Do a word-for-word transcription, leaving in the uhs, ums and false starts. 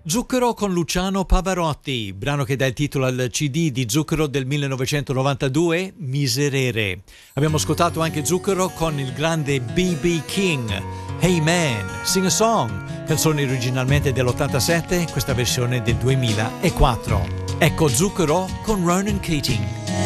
Zucchero con Luciano Pavarotti, brano che dà il titolo al C D di Zucchero del millenovecentonovantadue, Miserere. Abbiamo ascoltato anche Zucchero con il grande B B King, Hey Man, Sing a Song, canzone originalmente dell'ottantasette, questa versione del duemilaquattro. Ecco Zucchero con Ronan Keating.